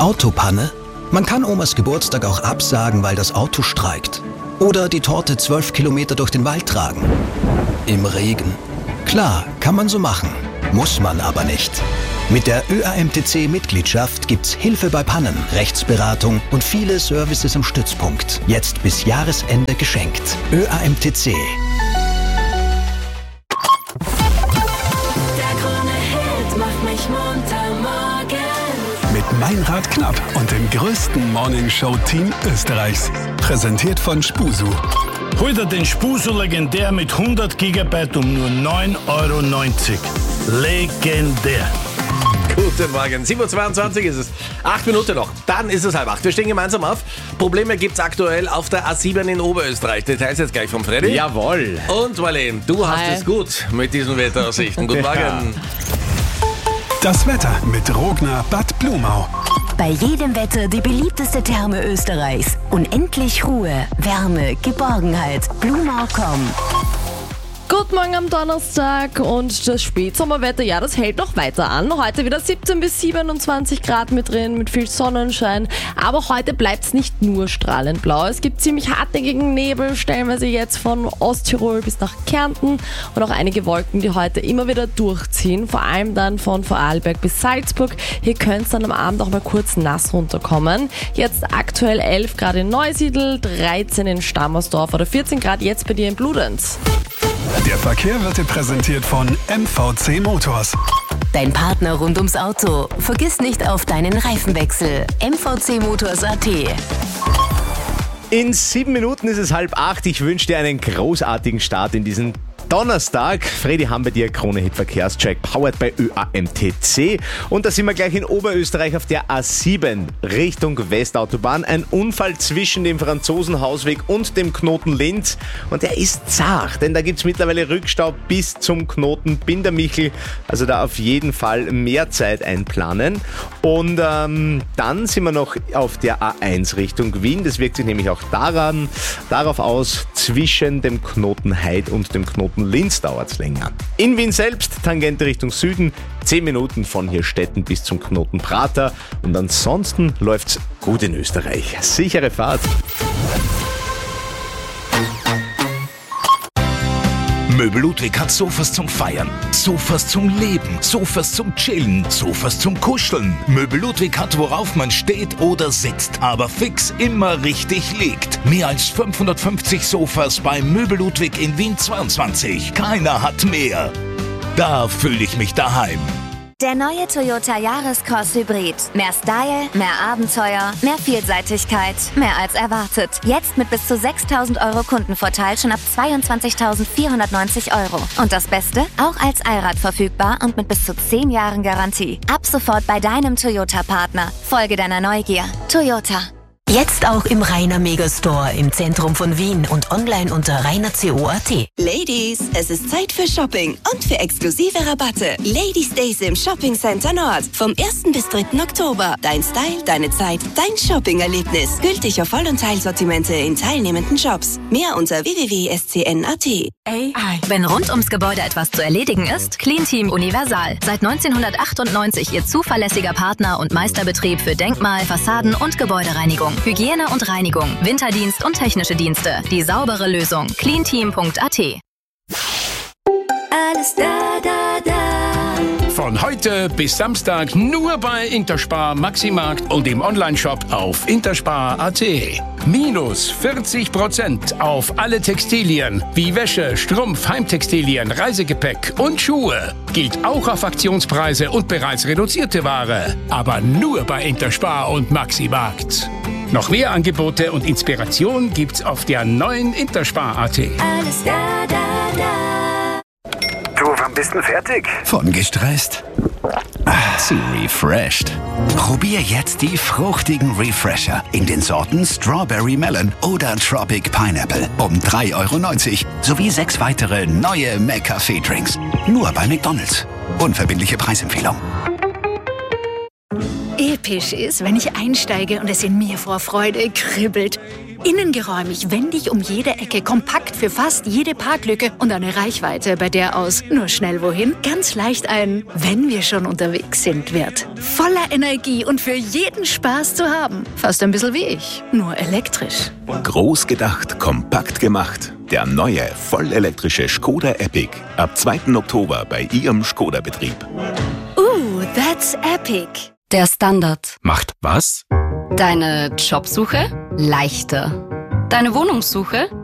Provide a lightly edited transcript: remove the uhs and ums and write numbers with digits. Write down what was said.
Autopanne? Man kann Omas Geburtstag auch absagen, weil das Auto streikt. Oder die Torte 12 Kilometer durch den Wald tragen. Im Regen. Klar, kann man so machen. Muss man aber nicht. Mit der ÖAMTC-Mitgliedschaft gibt's Hilfe bei Pannen, Rechtsberatung und viele Services im Stützpunkt. Jetzt bis Jahresende geschenkt. ÖAMTC. Der Krone-Hit macht mich munter morgen. Mit Meinrad Knapp und dem größten Morningshow-Team Österreichs. Präsentiert von Spusu. Hol dir den Spusu Legendär mit 100 GB um nur 9,90 €. Legendär. Guten Morgen, 7.22 Uhr ist es. 8 Minuten noch, dann ist es 7:30. Wir stehen gemeinsam auf. Probleme gibt's aktuell auf der A7 in Oberösterreich. Details jetzt gleich vom Freddy. Jawohl. Und Marlene, du hast es gut mit diesen Wetteraussichten. Guten Morgen. Das Wetter mit Rogner Bad Blumau. Bei jedem Wetter die beliebteste Therme Österreichs. Unendlich Ruhe, Wärme, Geborgenheit. Blumau.com. Guten Morgen am Donnerstag und das Spätsommerwetter, ja, das hält noch weiter an. Heute wieder 17 bis 27 Grad mit drin, mit viel Sonnenschein. Aber heute bleibt es nicht nur strahlend blau. Es gibt ziemlich hartnäckigen Nebel, stellenweise jetzt von Osttirol bis nach Kärnten und auch einige Wolken, die heute immer wieder durchziehen. Vor allem dann von Vorarlberg bis Salzburg. Hier könnte es dann am Abend auch mal kurz nass runterkommen. Jetzt aktuell 11 Grad in Neusiedl, 13 in Stammersdorf oder 14 Grad jetzt bei dir in Bludenz. Der Verkehr wird dir präsentiert von MVC Motors. Dein Partner rund ums Auto. Vergiss nicht auf deinen Reifenwechsel. MVC-Motors.at. In 7 Minuten ist es 7:30. Ich wünsche dir einen großartigen Start in diesen Donnerstag. Freddy haben bei dir Krone-Hit Verkehrscheck, powered bei ÖAMTC. Und da sind wir gleich in Oberösterreich auf der A7 Richtung Westautobahn. Ein Unfall zwischen dem Franzosenhausweg und dem Knoten Linz. Und der ist zart, denn da gibt es mittlerweile Rückstau bis zum Knoten Bindermichel. Also da auf jeden Fall mehr Zeit einplanen. Und dann sind wir noch auf der A1 Richtung Wien. Das wirkt sich nämlich auch darauf aus, zwischen dem Knoten Heid und dem Knoten Linz dauert es länger. In Wien selbst, Tangente Richtung Süden, 10 Minuten von Hirstetten bis zum Knoten Prater. Und ansonsten läuft's gut in Österreich. Sichere Fahrt. Möbel Ludwig hat Sofas zum Feiern, Sofas zum Leben, Sofas zum Chillen, Sofas zum Kuscheln. Möbel Ludwig hat, worauf man steht oder sitzt, aber fix immer richtig liegt. Mehr als 550 Sofas bei Möbel Ludwig in Wien 22. Keiner hat mehr. Da fühle ich mich daheim. Der neue Toyota Yaris-Cross Hybrid. Mehr Style, mehr Abenteuer, mehr Vielseitigkeit, mehr als erwartet. Jetzt mit bis zu 6.000 € Kundenvorteil schon ab 22.490 €. Und das Beste? Auch als Allrad verfügbar und mit bis zu 10 Jahren Garantie. Ab sofort bei deinem Toyota-Partner. Folge deiner Neugier. Toyota. Jetzt auch im Rainer Megastore im Zentrum von Wien und online unter rainerco.at. Ladies, es ist Zeit für Shopping und für exklusive Rabatte. Ladies Days im Shopping Center Nord. Vom 1. bis 3. Oktober. Dein Style, deine Zeit, dein Shopping-Erlebnis. Gültig auf Voll- und Teilsortimente in teilnehmenden Shops. Mehr unter www.scn.at. Wenn rund ums Gebäude etwas zu erledigen ist, Clean Team Universal. Seit 1998 Ihr zuverlässiger Partner und Meisterbetrieb für Denkmal-, Fassaden- und Gebäudereinigung. Hygiene und Reinigung, Winterdienst und technische Dienste. Die saubere Lösung. cleanteam.at. Alles da. Von heute bis Samstag nur bei Interspar Maximarkt und im Onlineshop auf interspar.at. Minus 40% auf alle Textilien wie Wäsche, Strumpf, Heimtextilien, Reisegepäck und Schuhe. Gilt auch auf Aktionspreise und bereits reduzierte Ware. Aber nur bei Interspar und Maximarkt. Noch mehr Angebote und Inspiration gibt's auf der neuen Interspar.at. Alles da. Du, wann bist du fertig? Von gestresst zu refreshed. Probier jetzt die fruchtigen Refresher in den Sorten Strawberry Melon oder Tropic Pineapple um 3,90 € sowie 6 weitere neue McCafé-Drinks. Nur bei McDonald's. Unverbindliche Preisempfehlung. Episch ist, wenn ich einsteige und es in mir vor Freude kribbelt. Innen geräumig, wendig um jede Ecke, kompakt für fast jede Parklücke und eine Reichweite, bei der aus nur schnell wohin ganz leicht ein "Wenn wir schon unterwegs sind" wird. Voller Energie und für jeden Spaß zu haben. Fast ein bisschen wie ich, nur elektrisch. Groß gedacht, kompakt gemacht. Der neue, vollelektrische Škoda Epic. Ab 2. Oktober bei Ihrem Škoda-Betrieb. That's epic. Der Standard. Macht was? Deine Jobsuche leichter. Deine Wohnungssuche